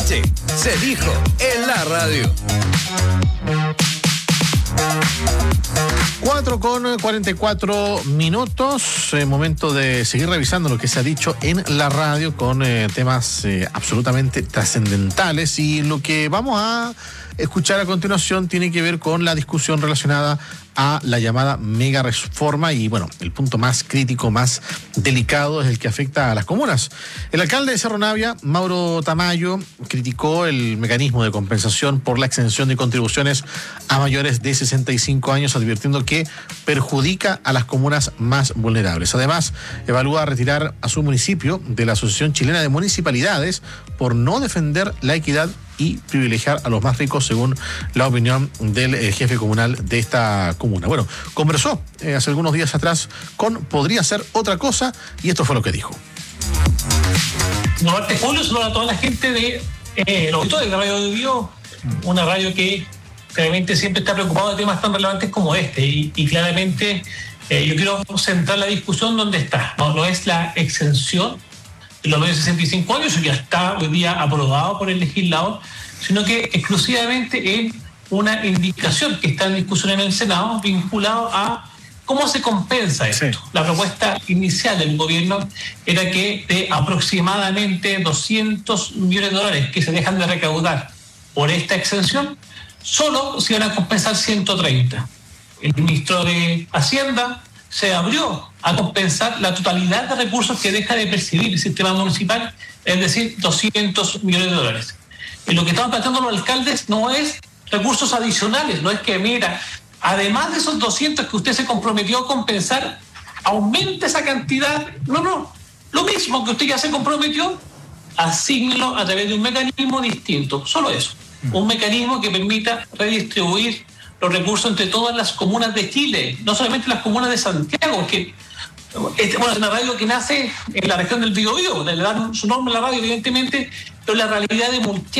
noche se dijo en la radio. 4:44. Momento de seguir revisando lo que se ha dicho en la radio con temas absolutamente trascendentales, y lo que vamos a escuchar a continuación tiene que ver con la discusión relacionada a la llamada mega reforma, y bueno, el punto más crítico, más delicado es el que afecta a las comunas. El alcalde de Cerro Navia, Mauro Tamayo, criticó el mecanismo de compensación por la exención de contribuciones a mayores de 65 años, advirtiendo que perjudica a las comunas más vulnerables. Además, evalúa retirar a su municipio de la Asociación Chilena de Municipalidades por no defender la equidad y privilegiar a los más ricos, según la opinión del jefe comunal de esta comuna. Bueno, conversó hace algunos días atrás con Podría Ser Otra Cosa, y esto fue lo que dijo. Norte Julio, saludos a toda la gente de los auditores de la Radio de Bio, una radio que claramente siempre está preocupado de temas tan relevantes como este, y claramente yo quiero centrar la discusión donde está. No es la exención de los mayores de 65 años, que ya está hoy día aprobado por el legislador, sino que exclusivamente es una indicación que está en discusión en el Senado vinculado a cómo se compensa esto. Sí. La propuesta inicial del gobierno era que de aproximadamente 200 millones de dólares que se dejan de recaudar por esta exención, solo se iban a compensar 130. El ministro de Hacienda se abrió a compensar la totalidad de recursos que deja de percibir el sistema municipal, es decir, 200 millones de dólares. Y lo que estaban planteando los alcaldes no es recursos adicionales, no es que, mira, además de esos 200 que usted se comprometió a compensar, aumente esa cantidad. No, lo mismo que usted ya se comprometió, asígnelo a través de un mecanismo distinto, solo eso. Un mecanismo que permita redistribuir los recursos entre todas las comunas de Chile, no solamente las comunas de Santiago, que es una radio que nace en la región del Biobío, le dan su nombre a la radio, evidentemente, pero la realidad de